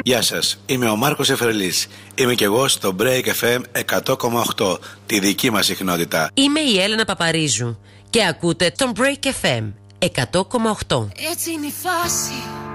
Γεια σας, είμαι ο Μάρκος Εφρελής. Είμαι κι εγώ στο Break FM 100,8, τη δική μας συχνότητα. Είμαι η Έλενα Παπαρίζου και ακούτε τον Break FM 100,8. Έτσι είναι η φάση.